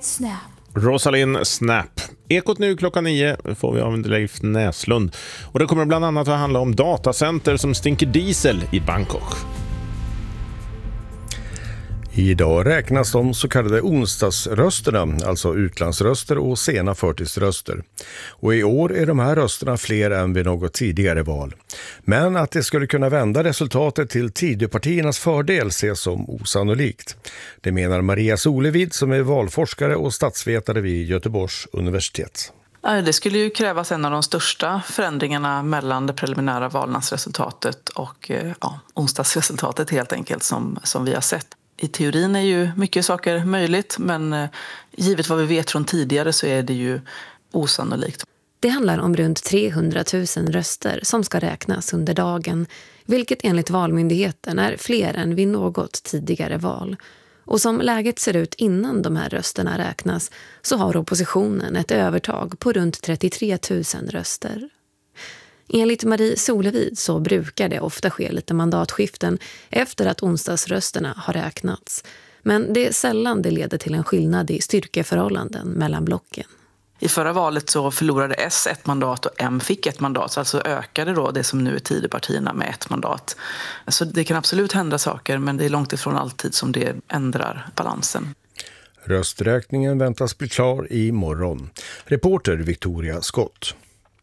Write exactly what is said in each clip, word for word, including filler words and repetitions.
Snap. Rosalind Snap. Ekot nu klockan nio får vi av en Leif Näslund. Och det kommer bland annat att handla om datacenter som stinker diesel i Bangkok. Idag räknas de så kallade onsdagsrösterna, alltså utlandsröster och sena förtidsröster. Och i år är de här rösterna fler än vid något tidigare val. Men att det skulle kunna vända resultatet till Tidöpartiernas fördel ses som osannolikt. Det menar Maria Solevid som är valforskare och statsvetare vid Göteborgs universitet. Det skulle ju krävas en av de största förändringarna mellan det preliminära valnadsresultatet och ja, onsdagsresultatet helt enkelt som, som vi har sett. I teorin är ju mycket saker möjligt, men givet vad vi vet från tidigare så är det ju osannolikt. Det handlar om runt trehundratusen röster som ska räknas under dagen, vilket enligt Valmyndigheten är fler än vid något tidigare val. Och som läget ser ut innan de här rösterna räknas så har oppositionen ett övertag på runt trettiotre tusen röster. Enligt Marie Solevid så brukar det ofta ske lite mandatskiften efter att onsdagsrösterna har räknats. Men det är sällan det leder till en skillnad i styrkeförhållanden mellan blocken. I förra valet så förlorade S ett mandat och M fick ett mandat. Så alltså ökade då det som nu är Tidöpartierna med ett mandat. Så det kan absolut hända saker, men det är långt ifrån alltid som det ändrar balansen. Rösträkningen väntas bli klar i morgon. Reporter Victoria Skott.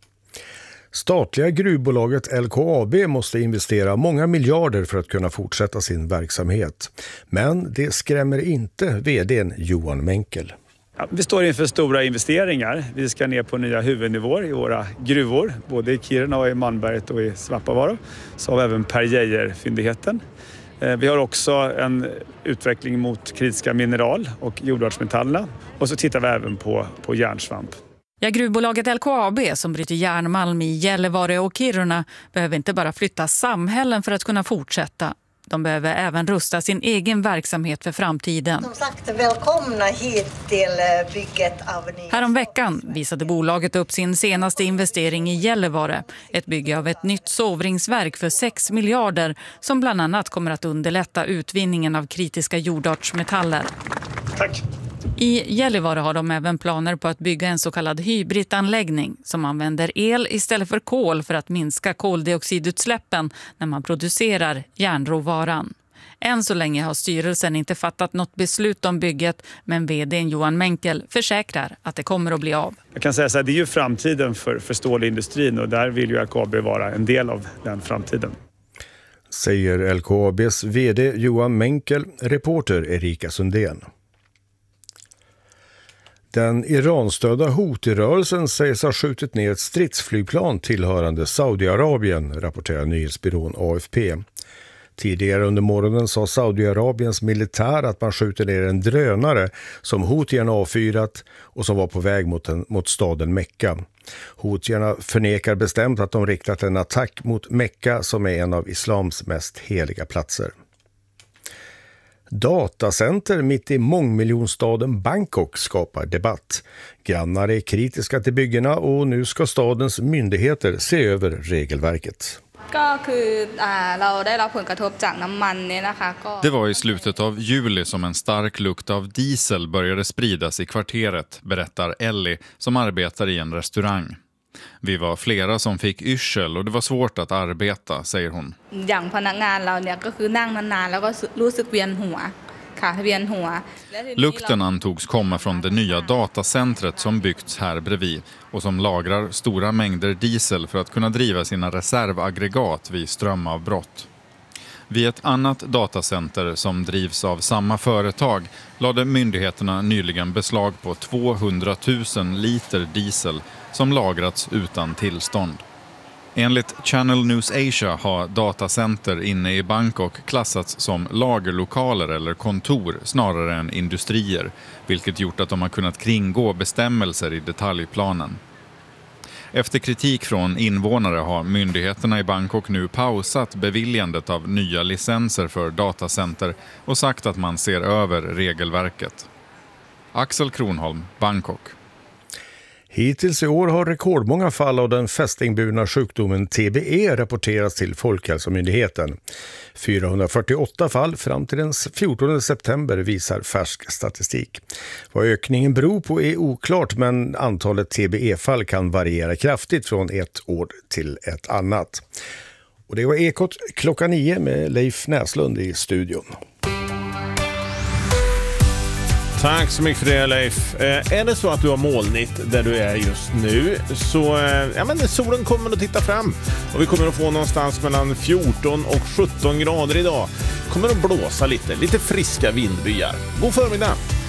Statliga gruvbolaget L K A B måste investera många miljarder för att kunna fortsätta sin verksamhet. Men det skrämmer inte vdn Johan Menkel. Ja, vi står inför stora investeringar. Vi ska ner på nya huvudnivåer i våra gruvor. Både i Kiruna och i Malmberget och i Svappavaara. Så har vi även Per Geijer-fyndigheten. Vi har också en utveckling mot kritiska mineral och jordartsmetallerna. Och så tittar vi även på, på järnsvamp. Ja, gruvbolaget L K A B som bryter järnmalm i Gällivare och Kiruna behöver inte bara flytta samhällen för att kunna fortsätta. De behöver även rusta sin egen verksamhet för framtiden. Som sagt, välkomna hit till bygget av ny... Härom veckan visade bolaget upp sin senaste investering i Gällivare. Ett bygge av ett nytt sovringsverk för sex miljarder som bland annat kommer att underlätta utvinningen av kritiska jordartsmetaller. Tack! I Gällivare har de även planer på att bygga en så kallad hybridanläggning som använder el istället för kol för att minska koldioxidutsläppen när man producerar järnråvaran. Än så länge har styrelsen inte fattat något beslut om bygget, men vdn Johan Menkel försäkrar att det kommer att bli av. Jag kan säga så här, det är ju framtiden för, för stålindustrin och där vill ju L K A B vara en del av den framtiden. Säger L K A Bs vd Johan Menkel, reporter Erika Sundén. Den Iranstödda Houthi-rörelsen sägs ha skjutit ner ett stridsflygplan tillhörande Saudiarabien, rapporterar nyhetsbyrån A F P. Tidigare under morgonen sa Saudiarabiens militär att man skjuter ner en drönare som Houthierna avfyrat och som var på väg mot, en, mot staden Mekka. Houthierna förnekar bestämt att de riktat en attack mot Mekka som är en av islams mest heliga platser. Datacenter mitt i mångmiljonstaden Bangkok skapar debatt. Grannar är kritiska till byggena och nu ska stadens myndigheter se över regelverket. Det var i slutet av juli som en stark lukt av diesel började spridas i kvarteret, berättar Ellie som arbetar i en restaurang. Vi var flera som fick yrsel och det var svårt att arbeta, säger hon. Lukten antogs komma från det nya datacentret som byggts här bredvid och som lagrar stora mängder diesel för att kunna driva sina reservaggregat vid strömavbrott. Vid ett annat datacenter som drivs av samma företag lade myndigheterna nyligen beslag på tvåhundratusen liter diesel som lagrats utan tillstånd. Enligt Channel News Asia har datacenter inne i Bangkok klassats som lagerlokaler eller kontor snarare än industrier, vilket gjort att de har kunnat kringgå bestämmelser i detaljplanen. Efter kritik från invånare har myndigheterna i Bangkok nu pausat beviljandet av nya licenser för datacenter och sagt att man ser över regelverket. Axel Kronholm, Bangkok. Hittills i år har rekordmånga fall av den fästingburna sjukdomen T B E rapporterats till Folkhälsomyndigheten. fyrahundrafyrtioåtta fall fram till den fjortonde september visar färsk statistik. Vad ökningen beror på är oklart, men antalet T B E-fall kan variera kraftigt från ett år till ett annat. Och det var Ekot klockan nio med Leif Näslund i studion. Tack så mycket för det, Leif. Eh, är det så att du har molnigt där du är just nu, så eh, ja, men solen kommer att titta fram. Och vi kommer att få någonstans mellan fjorton och sjutton grader idag. Kommer att blåsa lite, lite friska vindbyar. God förmiddag!